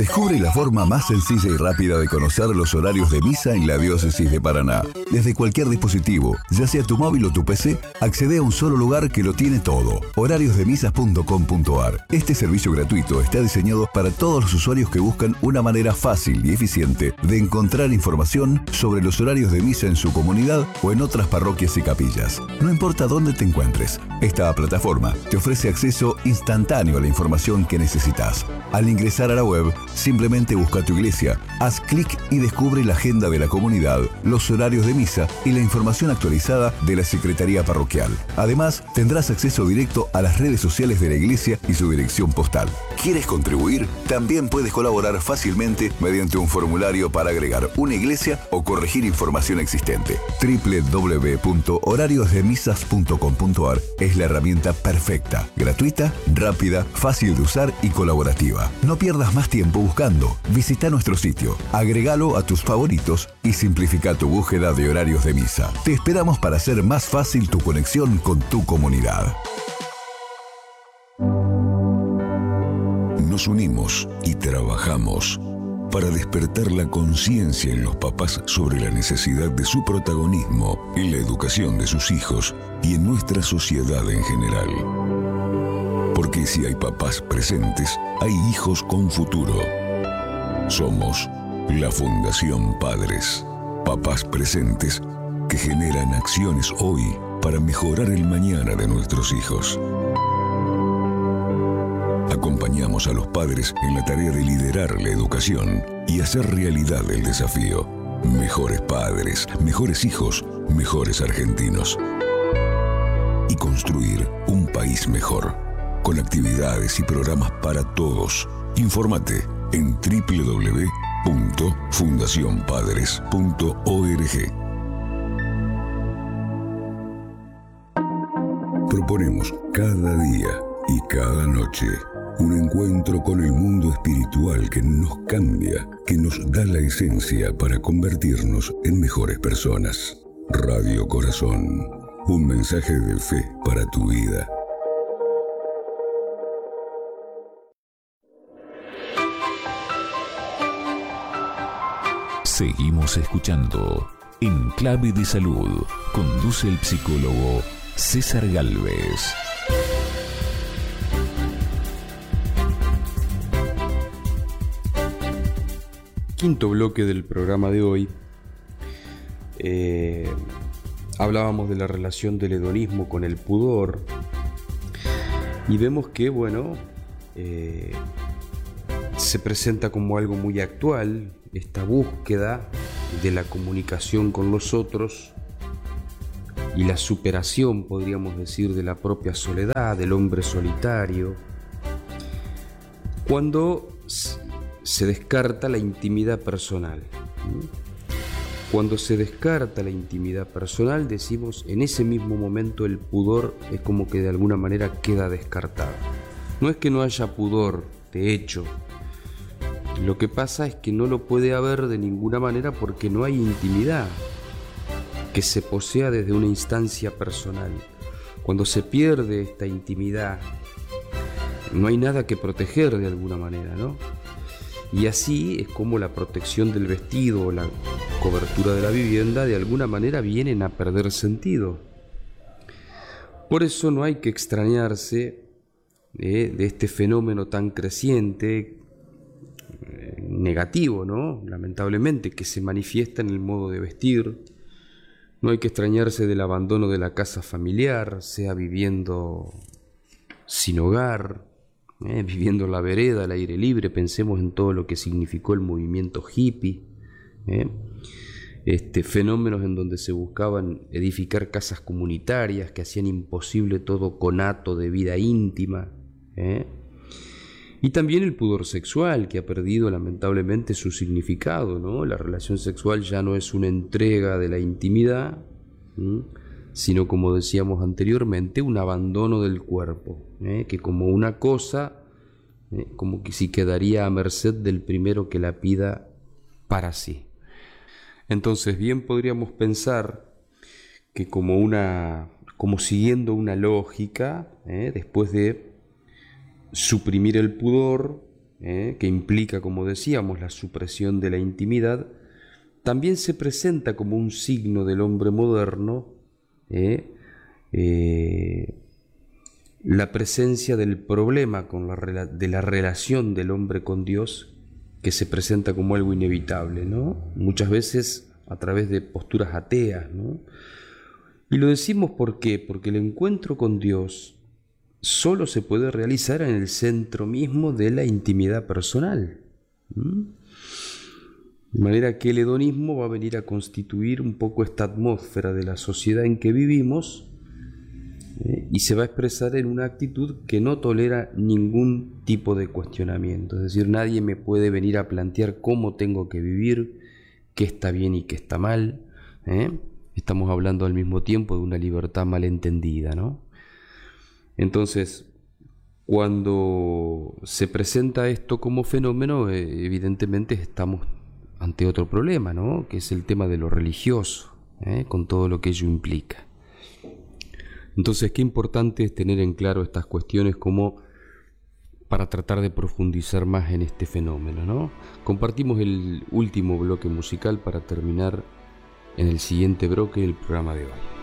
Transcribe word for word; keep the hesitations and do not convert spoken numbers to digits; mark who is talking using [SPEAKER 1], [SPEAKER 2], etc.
[SPEAKER 1] Descubre la forma más sencilla y rápida de conocer los horarios de misa en la Diócesis de Paraná. Desde cualquier dispositivo, ya sea tu móvil o tu P C, accede a un solo lugar que lo tiene todo. horarios de misas punto com punto a r. Este servicio gratuito está diseñado para todos los usuarios que buscan una manera fácil y eficiente de encontrar información sobre los horarios de misa en su comunidad o en otras parroquias y capillas. No importa dónde te encuentres, esta plataforma te ofrece acceso instantáneo a la información que necesitas. Al ingresar a la web, simplemente busca tu iglesia, haz clic y descubre la agenda de la comunidad, los horarios de misa y la información actualizada de la Secretaría Parroquial. Además, tendrás acceso directo a las redes sociales de la iglesia y su dirección postal. ¿Quieres contribuir? También puedes colaborar fácilmente mediante un formulario para agregar una iglesia o corregir información existente. doble u doble u doble u punto horarios de misas punto com punto a r es la herramienta perfecta, gratuita, rápida, fácil de usar y colaborativa. No pierdas más tiempo buscando. Visita nuestro sitio, agregalo a tus favoritos y simplifica tu búsqueda de horarios de misa. Te esperamos para hacer más fácil tu conexión con tu comunidad.
[SPEAKER 2] Nos unimos y trabajamos para despertar la conciencia en los papás sobre la necesidad de su protagonismo en la educación de sus hijos y en nuestra sociedad en general. Porque si hay papás presentes, hay hijos con futuro. Somos la Fundación Padres, papás presentes que generan acciones hoy para mejorar el mañana de nuestros hijos. Acompañamos a los padres en la tarea de liderar la educación y hacer realidad el desafío. Mejores padres, mejores hijos, mejores argentinos. Y construir un país mejor, con actividades y programas para todos. Infórmate en doble u doble u doble u punto fundación padres punto org. Proponemos cada día y cada noche un encuentro con el mundo espiritual que nos cambia, que nos da la esencia para convertirnos en mejores personas. Radio Corazón, un mensaje de fe para tu vida.
[SPEAKER 3] Seguimos escuchando En Clave de Salud. Conduce el psicólogo César Gálvez.
[SPEAKER 4] Quinto bloque del programa de hoy. Eh, hablábamos de la relación del hedonismo con el pudor y vemos que, bueno, eh, se presenta como algo muy actual esta búsqueda de la comunicación con los otros y la superación, podríamos decir, de la propia soledad, del hombre solitario, cuando se descarta la intimidad personal. Cuando se descarta la intimidad personal, decimos, en ese mismo momento el pudor es como que de alguna manera queda descartado. No es que no haya pudor, de hecho, lo que pasa es que no lo puede haber de ninguna manera porque no hay intimidad que se posea desde una instancia personal. Cuando se pierde esta intimidad, no hay nada que proteger de alguna manera, ¿no? Y así es como la protección del vestido o la cobertura de la vivienda de alguna manera vienen a perder sentido. Por eso no hay que extrañarse eh, de este fenómeno tan creciente, eh, negativo, ¿no? Lamentablemente, que se manifiesta en el modo de vestir. No hay que extrañarse del abandono de la casa familiar, sea viviendo sin hogar, Eh, viviendo la vereda, al aire libre. Pensemos en todo lo que significó el movimiento hippie, eh, este, fenómenos en donde se buscaban edificar casas comunitarias que hacían imposible todo conato de vida íntima, eh. Y también el pudor sexual, que ha perdido lamentablemente su significado, ¿no? La relación sexual ya no es una entrega de la intimidad, ¿sí?, sino, como decíamos anteriormente, un abandono del cuerpo, ¿eh? que como una cosa, ¿eh? como que si quedaría a merced del primero que la pida para sí. Entonces bien podríamos pensar que como una, como siguiendo una lógica, ¿eh? después de suprimir el pudor, ¿eh? que implica, como decíamos, la supresión de la intimidad, también se presenta como un signo del hombre moderno, ¿eh? Eh, la presencia del problema con la, de la relación del hombre con Dios, que se presenta como algo inevitable, ¿no? Muchas veces a través de posturas ateas, ¿no? Y lo decimos ¿por qué? Porque el encuentro con Dios solo se puede realizar en el centro mismo de la intimidad personal. ¿Mm? De manera que el hedonismo va a venir a constituir un poco esta atmósfera de la sociedad en que vivimos, ¿eh? y se va a expresar en una actitud que no tolera ningún tipo de cuestionamiento. Es decir, nadie me puede venir a plantear cómo tengo que vivir, qué está bien y qué está mal, ¿eh? Estamos hablando al mismo tiempo de una libertad malentendida, ¿no? Entonces, cuando se presenta esto como fenómeno, eh, evidentemente estamos ante otro problema, ¿no? Que es el tema de lo religioso, ¿eh? con todo lo que ello implica. Entonces, qué importante es tener en claro estas cuestiones como para tratar de profundizar más en este fenómeno, ¿no? Compartimos el último bloque musical para terminar en el siguiente bloque del programa de hoy.